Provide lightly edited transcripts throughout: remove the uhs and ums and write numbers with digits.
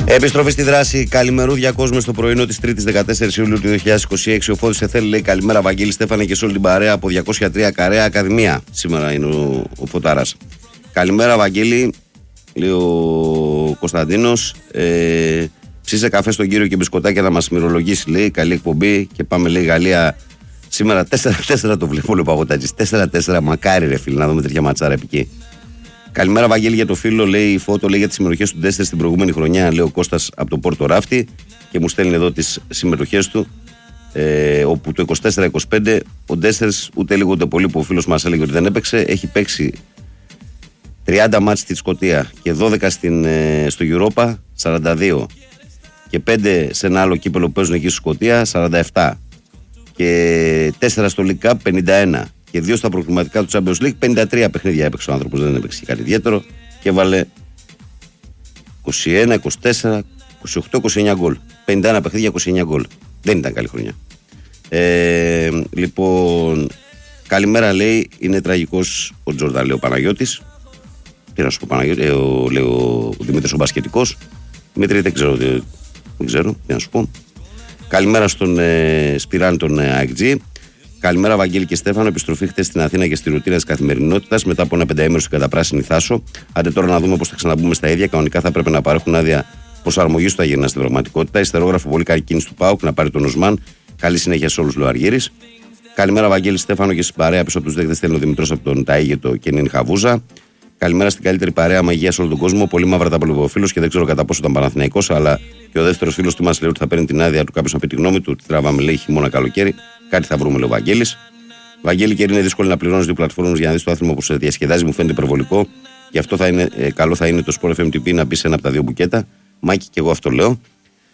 Επιστροφή στη δράση. Καλημερούδια κόσμο στο πρωινό της 3ης 14 Ιουλίου του 2026. Ο Φώτης Εθέλη λέει καλημέρα Βαγγέλη Στέφανε και σε όλη την παρέα από 203 Καρέα Ακαδημία. Σήμερα είναι ο Φωτάρας. Καλημέρα Βαγγέλη, λέει ο Κωνσταντίνος. Ψήσε καφέ στον κύριο και μπισκοτάκια να μας μυρολογήσει, λέει. Καλή εκπομπή και πάμε, λέει, Γαλλία. Σήμερα 4-4 το βλέπω, λέει ο Παγωτάτζης. 4-4, μακάρι ρε φίλε, να δούμε τέτοια ματσάρα επική. Καλημέρα Βαγγέλη για το φίλο, λέει η Φώτο, λέει για τις συμμετοχές του Ντέστερ στην προηγούμενη χρονιά, λέει ο Κώστας από το Πόρτο Ράφτη και μου στέλνει εδώ τις συμμετοχές του. Όπου το 24-25 ο Ντέστερ ούτε λίγο ούτε πολύ που ο φίλος μας έλεγε ότι δεν έπαιξε, έχει παίξει 30 μάτς στη Σκωτία και 12 στο Europa, 42 και 5 σε ένα άλλο κύπελο που παίζουν εκεί στη Σκωτία, 47 και 4 στο League Cup, 51 και 2 στα προκριματικά του Champions League. 53 παιχνίδια έπαιξε ο άνθρωπος, δεν έπαιξε κάτι ιδιαίτερο και βάλε 21, 24, 28, 29 γκολ. 51 παιχνίδια, 29 γκολ. Δεν ήταν καλή χρονιά. Λοιπόν, καλημέρα, λέει, είναι τραγικός ο Τζόρνταν, λέει ο Παναγιώτης. Τι να σου πω, Παναγιώτη, λέει ο Δημήτρης ο Μπασκετικός. Δημήτρη, δεν ξέρω, τι να σου πω. Καλημέρα στον Σπυράν τον ΑΕΚΤΖ. Καλημέρα Βαγγέλη και Στέφανο. Επιστροφή χτες στην Αθήνα και στη ρουτίνα της καθημερινότητας μετά από ένα πενταήμερο στην καταπράσινη Θάσο. Άντε τώρα να δούμε πώς θα ξαναμπούμε στα ίδια. Κανονικά θα πρέπει να παρέχουν άδεια προσαρμογής του Αγίρνα στην πραγματικότητα. Ιστερόγραφο πολύ καλή κίνηση του ΠΑΟΚ να πάρει τον Οσμάν. Καλή συνέχεια σε όλους, λέει ο Αργύρης. Καλημέρα Βαγγέλη Στέφανο και στην παρέα πίσω από τους δέκτες στέλνει ο Δημητρός από τον Ταΐγετο και Νίν Χαβούζα. Καλημέρα στην καλύτερη παρέα μαγεία σε όλο τον κόσμο. Πολύ μαύρα τα πολυβοφίλος και δεν ξέρω κατά πόσο ήταν Παναθηναϊκός, αλλά και ο δεύτερος φίλος του μας λέει ότι θα παίρνει την άδεια του κάποιος να πει τη γνώμη του. Τι τραβάμε, λέει, χειμώνα καλοκαίρι. Κάτι θα βρούμε, λέει ο Βαγγέλης. Βαγγέλη, και είναι δύσκολο να πληρώνεις δύο πλατφόρμες για να δεις το άθλημα που σε διασκεδάζει, μου φαίνεται υπερβολικό. Γι' αυτό καλό θα είναι το Sport FM TV να μπει σε ένα από τα δύο μπουκέτα. Μάκη, και εγώ αυτό λέω.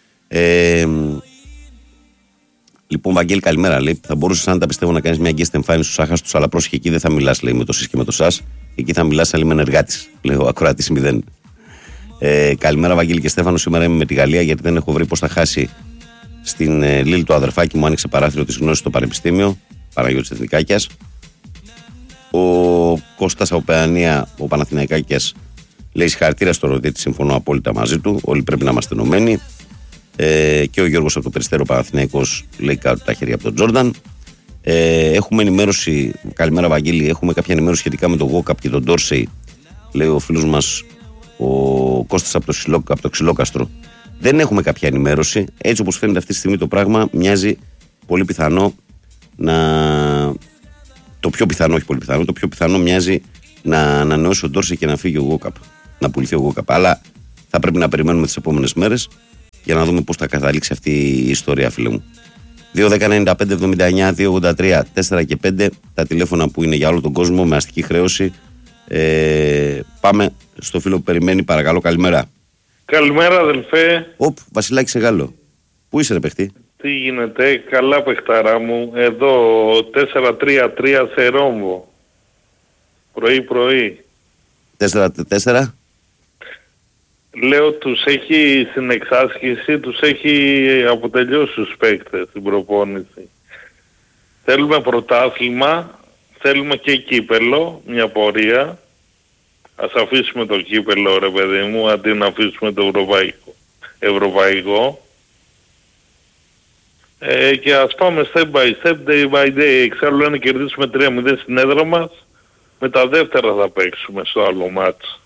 Λοιπόν, Βαγγέλη, καλημέρα. Λέει, θα μπορούσες, αν τα πιστεύω, να κάνεις μια guest εμφάνιση στους άχαστους, αλλά πρόσχε, εκεί δεν θα μιλάς, λέει, με το σεις και με το σας. Εκεί θα μιλάς άλλη με ενεργάτης. Λέω, ακροατής 0. Καλημέρα, Βαγγέλη και Στέφανο. Σήμερα είμαι με τη Γαλλία γιατί δεν έχω βρει πώς θα χάσει στην Λίλ το αδερφάκι μου. Άνοιξε παράθυρο της γνώσης στο Πανεπιστήμιο. Παναγιώτης Εθνικάκιας. Ο Κώστας από Παιανία, ο Παναθηναϊκάκιας, λέει συγχαρητήρια στο Ροδίτη. Συμφωνώ απόλυτα μαζί του. Όλοι πρέπει να είμαστε ενωμένοι. Και ο Γιώργος από το Περιστέρο Παναθηναϊκός λέει κάτω τα χέρια από τον Τζόρνταν. Έχουμε ενημέρωση. Καλημέρα, Βαγγέλη. Έχουμε κάποια ενημέρωση σχετικά με τον Γόκαπ και τον Ντόρσεϊ. Λέει ο φίλος μας ο Κώστας από το Ξυλόκαστρο. Δεν έχουμε κάποια ενημέρωση. Έτσι όπως φαίνεται αυτή τη στιγμή το πράγμα, μοιάζει πολύ πιθανό το πιο πιθανό μοιάζει να ανανεώσει ο Ντόρσεϊ και να φύγει ο Γόκαπ. Να πουληθεί ο Γόκαπ. Αλλά θα πρέπει να περιμένουμε τις επόμενες μέρες για να δούμε πώς θα καταλήξει αυτή η ιστορία, φίλε μου. 2-10-95-79-283 4 και 5 τα τηλέφωνα που είναι για όλο τον κόσμο με αστική χρέωση. Πάμε στο φίλο που περιμένει, παρακαλώ, καλημέρα. Καλημέρα, αδελφέ. Βασιλάκη Σεγάλο. Πού είσαι, ρε παιχτή? Τι γίνεται, καλά παιχτάρα μου. Εδώ 4-3-3 σε Ρόμβο. Πρωί. 4-4. Λέω, τους έχει στην εξάσκηση, τους έχει αποτελειώσει τους παίκτες στην προπόνηση. Θέλουμε πρωτάθλημα, θέλουμε και κύπελο, μια πορεία. Ας αφήσουμε το κύπελο, ρε παιδί μου, αντί να αφήσουμε το ευρωπαϊκό. Και ας πάμε step by step, day by day. Εξάλλου λένε κερδίσουμε 3-0 στην έδρα μας, με τα δεύτερα θα παίξουμε στο άλλο μάτς.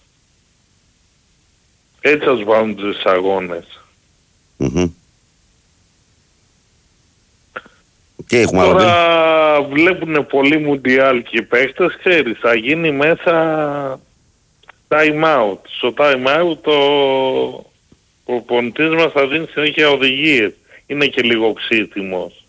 Έτσι θα βάλουν τους αγώνες. Και έχουμε τώρα βλέπουν πολύ μουντιάλ και οι παίχτες, ξέρεις, θα γίνει μέσα time out. Στο time out ο προπονητής μας θα δίνει συνέχεια οδηγίες. Είναι και λίγο ξύτιμος.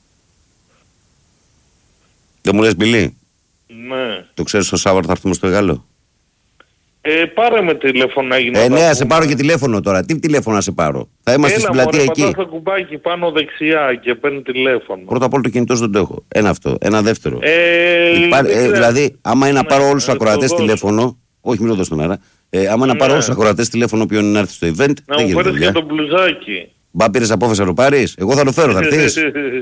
Δεν μου λες, Μπιλί? Ναι. Το ξέρεις, το Σάββατο θα έρθουμε στο Γάλλο? Πάρε με τηλέφωνο, έγινε. Ναι, σε πάρω και τηλέφωνο τώρα. Τι τηλέφωνο να σε πάρω? Θα είμαστε στην πλατεία εκεί. Πατάς το κουμπάκι πάνω δεξιά και παίρνει τηλέφωνο. Πρώτα απ' όλο το κινητό δεν το έχω. Ένα αυτό. Ένα δεύτερο. Δηλαδή, άμα είναι να πάρω όλους τους ακροατές τηλέφωνο. Όχι, μην το δώσω τον αέρα. Άμα να πάρω όλους τους ακροατές τηλέφωνο ποιον είναι να έρθει στο event. Να μου φέρεις και το μπλουζάκι. Μπα, πήρες απόφαση να το πάρεις? Εγώ θα το φέρω, θα έρθεις?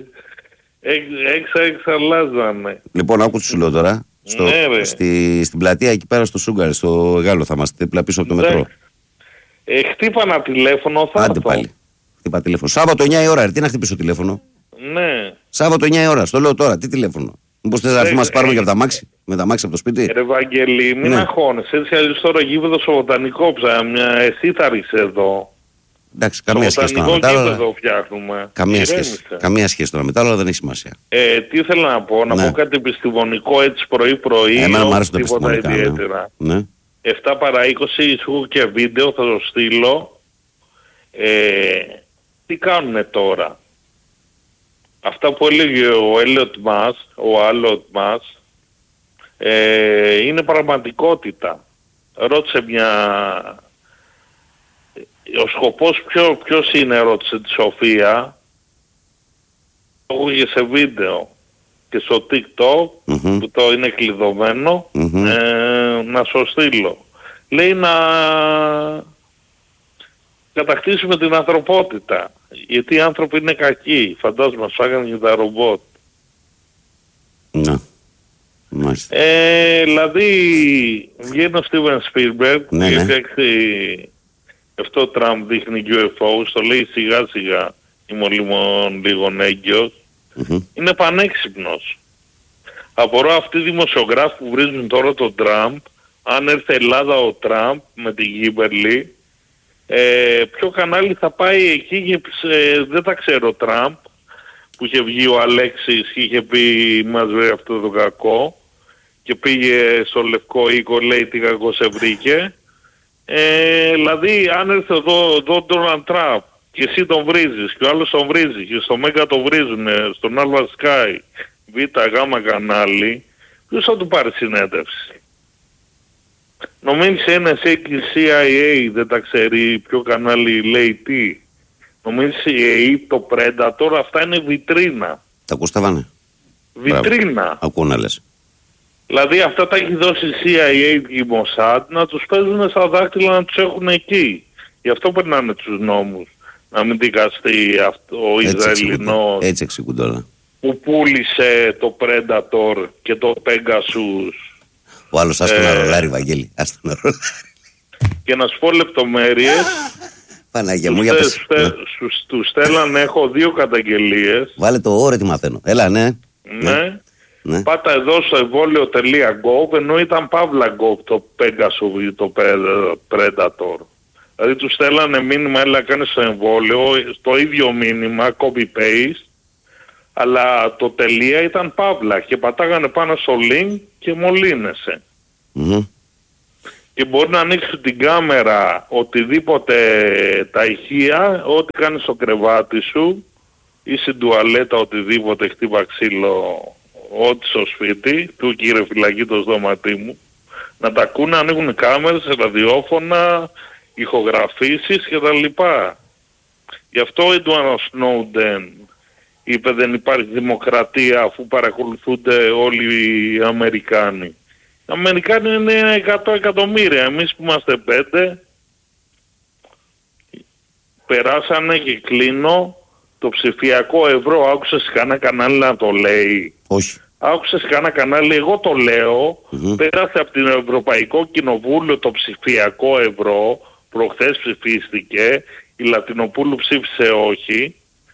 Έξα αλλάζανε. Λοιπόν, άκου σου λέω τώρα. Στην πλατεία εκεί πέρα στο Σούγκαρ, στο Γάλλο θα είμαστε, δίπλα πίσω από το μετρό. Χτύπα ένα τηλέφωνο, θα Άντε έρθω. πάλι. Χτύπα τηλέφωνο. Σάββατο 9 η ώρα, τι να χτυπήσω τηλέφωνο. Ναι. Σάββατο 9 η ώρα, στο λέω τώρα, τι τηλέφωνο. Μήπως θες να έρθουμε να μας πάρουμε και από τα μάξι, με τα μάξι από το σπίτι. Ρε Βαγγέλη, μην αγχώνεσαι. Έτσι αλλιώς τώρα γήπεδο στο Βοτανικό ψάχνια. Εσύ θα ρίξεις εδώ. Εντάξει, καμία σχέση τώρα Στο μετά. γήπεδο φτιάχνουμε. Καμία σχέση τώρα μετά, αλλά δεν έχει σημασία. Τι ήθελα να πω, να πω κάτι επιστημονικό έτσι πρωί-πρωί. Εμένα μου άρεσε το τίποτα επιστημονικά. ιδιαίτερα. Ναι. 7 παρά 20, έχω και βίντεο, θα το στείλω. Τι κάνουνε τώρα. Αυτά που έλεγε ο Έλιοτ μας, ο Άλλοτ μας, είναι πραγματικότητα. Ρώτησε ο σκοπός ποιος είναι, ρώτησε τη Σοφία. Το έχω και σε βίντεο και στο TikTok, που το είναι κλειδωμένο, να σου στείλω. Λέει να κατακτήσουμε την ανθρωπότητα. Γιατί οι άνθρωποι είναι κακοί. Φαντάζομαι, φάγανε και τα ρομπότ. Ναι. Μάλιστα. Δηλαδή, βγαίνει ο Στίβεν Σπίλμπεργκ, Ναι, και ναι. αυτό ο Τραμπ δείχνει UFO, το λέει σιγά σιγά, είμαι λίγο έγκυος. Είναι πανέξυπνος. Απορώ αυτοί οι δημοσιογράφοι που βρίζουν τώρα τον Τραμπ, αν έρθει Ελλάδα ο Τραμπ με την Κίμπερλι, ποιο κανάλι θα πάει εκεί και δεν τα ξέρω. Τραμπ που είχε βγει ο Αλέξης και είχε πει μας βρει αυτό το κακό και πήγε στο Λευκό Οίκο, λέει τι κακό σε βρήκε. Δηλαδή αν έρθει εδώ ο Ντόναλντ Τραμπ και εσύ τον βρίζεις και ο άλλος τον βρίζει και στο Μέγκα τον βρίζουν, στον Alpha Sky, Β, Γ κανάλι, ποιος θα του πάρει συνέντευξη? Νομίζεις NSA και η CIA δεν τα ξέρει ποιο κανάλι λέει τι? Νομίζεις η το Predator, αυτά είναι βιτρίνα. Τα ακούσταβανε. Βιτρίνα. Ακούω να λες. Δηλαδή αυτά τα έχει δώσει η CIA και η Mossad να τους παίζουν στα δάχτυλα να τους έχουν εκεί. Γι' αυτό περνάνε τους νόμους. Να μην δικαστεί ο Ισραηλινός έτσι εξηγούνται όλα. που πούλησε το Predator και το Pegasus. Ο άλλος άστο να ρολάρει, Βαγγέλη. Άστο να ρολάρει. Και να σου πω λεπτομέρειες. Παναγία μου, για πες. Τους στέλνανε, έχω 2 καταγγελίες. Βάλε το όρο τι μαθαίνω. Έλα, ναι. Ναι. Πάτα εδώ στο εμβόλιο.gov, ενώ ήταν παύλα gov το Pegasus ή το Predator. Δηλαδή τους στέλνανε μήνυμα, έλα κάνεις το εμβόλιο, το ίδιο μήνυμα, copy-paste, αλλά το τελεία ήταν παύλα και πατάγανε πάνω στο link και μολύνεσαι. Και μπορεί να ανοίξει την κάμερα, οτιδήποτε τα ηχεία, ό,τι κάνεις στο κρεβάτι σου ή στην τουαλέτα, οτιδήποτε, χτύπα ξύλο, ό,τι στο σπίτι, του κύριε φυλακή το δωματί μου, να τα ακούνε, ανοίγουν κάμερες, ραδιόφωνα, ηχογραφήσεις κτλ. Γι' αυτό ο Έντουαρντ Σνόουντεν είπε δεν υπάρχει δημοκρατία αφού παρακολουθούνται όλοι οι Αμερικάνοι. Οι Αμερικάνοι είναι 100 εκατομμύρια, εμείς που είμαστε 5 περάσανε και κλείνω το ψηφιακό ευρώ. Άκουσες κανένα κανάλι να το λέει? Όχι. Άκουσες κανένα κανάλι? Εγώ το λέω. Πέρασε από το Ευρωπαϊκό Κοινοβούλιο το ψηφιακό ευρώ. Προχθές ψηφίστηκε. Η Λατινοπούλου ψήφισε όχι.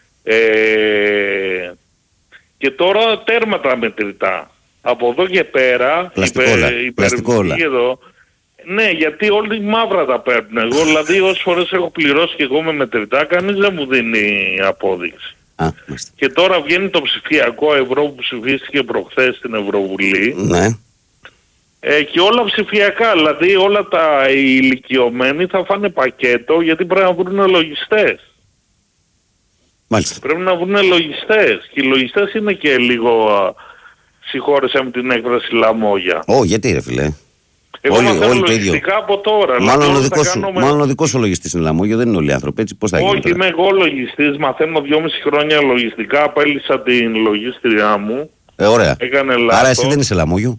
Και τώρα τέρμα τα μετρητά. Από εδώ και πέρα πλαστικό όλα. Εδώ, ναι, γιατί όλοι μαύρα τα παίρνουν. Εγώ δηλαδή όσες φορές έχω πληρώσει και εγώ με μετρητά, κανείς δεν μου δίνει απόδειξη. Και τώρα βγαίνει το ψηφιακό ευρώ που ψηφίστηκε προχθές στην Ευρωβουλή. Ναι. Και όλα ψηφιακά, δηλαδή όλα τα ηλικιωμένοι θα φάνε πακέτο γιατί πρέπει να βρουν λογιστές. Μάλιστα. Πρέπει να βρουν λογιστές. Και οι λογιστές είναι και λίγο, συγχώρεσα με την έκφραση, λαμόγια. Γιατί ρε φίλε. Εγώ μαθαίνω λογιστικά από τώρα. Μάλλον ο δικός σου λογιστής είναι λαμόγιο, δεν είναι όλοι οι άνθρωποι. Έτσι, πώς θα γίνει? Όχι, είμαι εγώ λογιστής, μαθαίνω 2,5 χρόνια λογιστικά, απέλυσα την λογίστριά μου. Ωραία. Έκανε λάθος. Άρα εσύ δεν είσαι λαμόγιο.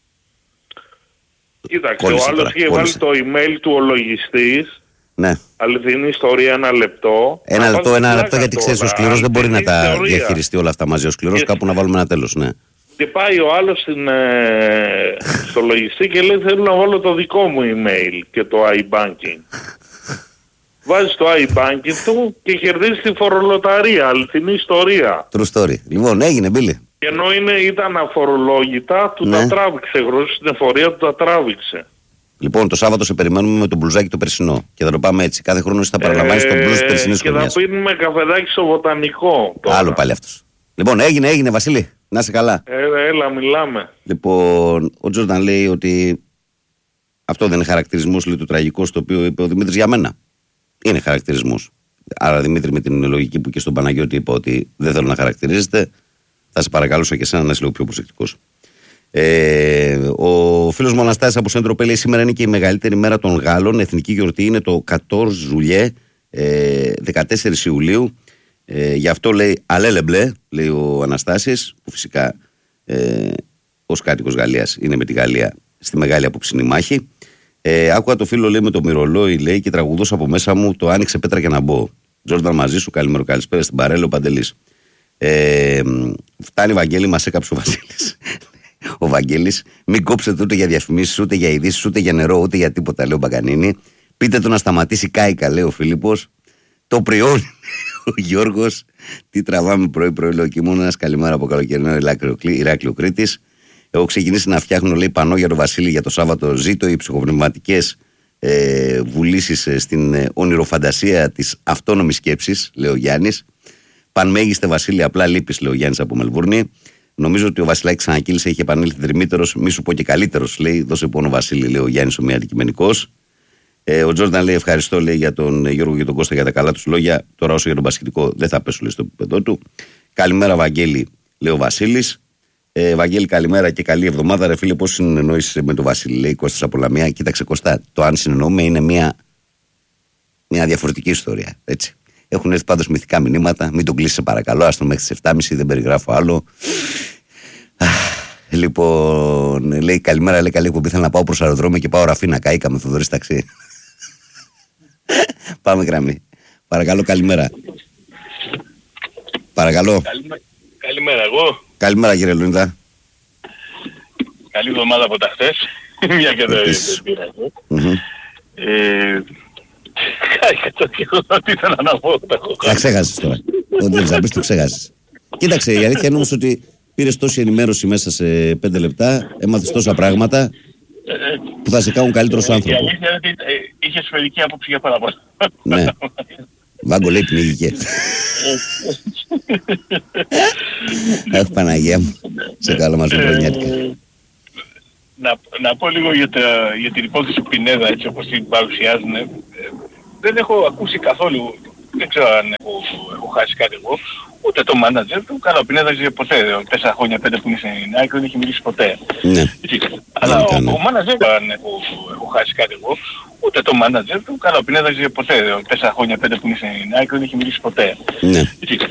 Κοίταξε, ο άλλος είχε βάλει το email του ο λογιστής. Ναι. Αληθινή ιστορία, 1 λεπτό. Ένα λεπτό γιατί ξέρεις ο σκληρός δεν μπορεί να τα διαχειριστεί όλα αυτά μαζί. Ο σκληρός κάπου να βάλουμε ένα τέλος, ναι. Και πάει ο άλλος στο λογιστή και λέει θέλω να βάλω το δικό μου email και το iBanking. βάζει το iBanking του και κερδίζει τη φορολοταρία. Αληθινή ιστορία. True story. Λοιπόν, έγινε, Μπίλη. Και ενώ ήταν αφορολόγητα, του τα τράβηξε. Γνώρισε στην εφορία, του τα τράβηξε. Λοιπόν, το Σάββατο σε περιμένουμε με το μπλουζάκι το περσινό. Και θα το πάμε έτσι. Κάθε χρόνο θα παραλαμβάνει το μπλουζ τη περσινή χρονιάς. Και θα πίνουμε καφεδάκι στο βοτανικό. Τώρα. Άλλο πάλι αυτό. Λοιπόν, έγινε, Βασίλη. Να είσαι καλά. Έλα, μιλάμε. Λοιπόν, ο Τζόρνταν λέει ότι αυτό δεν είναι χαρακτηρισμός, λέει, το τραγικό στο οποίο είπε ο Δημήτρης για μένα. Είναι χαρακτηρισμός. Άρα, Δημήτρη, με την λογική που και στον Παναγιώτη είπα ότι δεν θέλω να χαρακτηρίζεται, θα σε παρακαλούσα και εσένα να είσαι λίγο πιο προσεκτικός. Ο φίλος μου Αναστάσης από Σέντροπε λέει: σήμερα είναι και η μεγαλύτερη μέρα των Γάλλων. Εθνική γιορτή είναι το 14 Ζουλιέ, 14 Ιουλίου. Γι' αυτό λέει αλέλεμπλε, λέει ο Αναστάσης, που φυσικά ως κάτοικος Γαλλίας είναι με τη Γαλλία στη μεγάλη απόψινή μάχη. Άκουγα το φίλο, λέει, με το μυρολόι, λέει, και τραγουδός από μέσα μου το άνοιξε πέτρα για να μπω. Τζόρνταν μαζί σου, καλημέρα, καλησπέρα στην παρέλα, ο Παντελής. Φτάνει, Βαγγέλη, μας έκαψε ο Βασίλης. Ο Βαγγέλης, μην κόψετε ούτε για διαφημίσεις, ούτε για ειδήσεις, ούτε για νερό, ούτε για τίποτα, λέει ο Μπαγκανίνη. Πείτε του να σταματήσει, κάηκα, λέει ο Φίλιππος. Το πριόνι, ο Γιώργος. Τι τραβάμε πρωί-πρωί, λέει ο Κιμώνας. Καλημέρα από καλοκαιρινό Ηράκλειο Κρήτης. Έχω ξεκινήσει να φτιάχνω, λέει, πανό για τον Βασίλη για το Σάββατο. Ζήτω οι ψυχοπνευματικές βουλήσεις στην ονειροφαντασία της αυτόνομης σκέψης, λέει ο Γιάννης. Πανμέγιστε, Βασίλη, απλά λείπεις, λέει ο Γιάννης από Μελβούρνη. Νομίζω ότι ο Βασιλάκης ξανακύλησε, είχε επανέλθει δρυμύτερος, μη σου πω και καλύτερος, λέει. Δώσε πόνο, Βασίλη, λέει ο Γιάννης, ο μη αντικειμενικός. Ο Τζόρνταν λέει: ευχαριστώ, λέει, για τον Γιώργο και τον Κώστα για τα καλά τους λόγια. Τώρα, όσο για τον μπασκετικό, δεν θα πέσω, λέει, στο επίπεδο του. Καλημέρα, Βαγγέλη, λέει ο Βασίλης. Βαγγέλη, καλημέρα και καλή εβδομάδα. Ρε φίλε, πώς συνεννοείσαι με τον Βασίλη, λέει Κώστας από Λαμία. Κοίταξε, Κώστα, το αν συνεννοούμε είναι μια διαφορετική ιστορία. Έτσι. Έχουν έρθει πάντως μυθικά μηνύματα. Μην τον κλείσει, παρακαλώ. Άστον μέχρι τις 7.30, δεν περιγράφω άλλο. Λοιπόν, λέει: καλημέρα, λέει, καλή εκπομπή. Θέλω να πάω προς αεροδρόμιο και πάω Ραφίνα. Καήκα με Θοδωρής ταξί. Πάμε γραμμή. Παρακαλώ, καλημέρα. Παρακαλώ. Καλημέρα, εγώ. Καλημέρα, κύριε Λούνιδα. Καλή εβδομάδα από τα χθες. Μια και δεν πήρα εγώ. Κάηκα το καιρό, τι ήθελα να πω. Τα ξέχασες τώρα. Ό,τι θέλεις να πεις, το ξέχασες. Κοίταξε, η αλήθεια είναι όμως ότι πήρες τόση ενημέρωση μέσα σε 5 λεπτά, έμαθες τόσα πράγματα που θα σε κάνουν καλύτερος άνθρωπο. Η αλήθεια είναι ότι είχε σφαιρική άποψη για πάρα πολλά. Ναι. Βάγκο, λέει, πνίγηκε. Αχ, Παναγία μου. Σε καλό μας βρονιάτικα. Να πω λίγο για την υπόθεση Πινέδα, έτσι όπως την παρουσιάζουν. Δεν έχω ακούσει καθόλου, δεν ξέρω αν έχω χάσει κάτι εγώ, ούτε το μάνατζερ του. Καλά, ο Πινέδας είχε ποτέ, 4 χρόνια, 5 που είναι στην ΑΕΚ, δεν είχε μιλήσει ποτέ. Ναι. Αλλά ο μάνατζερ, αν έχω χάσει κάτι εγώ, ούτε το μάνατζερ του. Καλά, ο Πινέδας είχε ποτέ, 4 χρόνια, 5 που είναι στην ΑΕΚ, δεν είχε μιλήσει ποτέ. Ναι.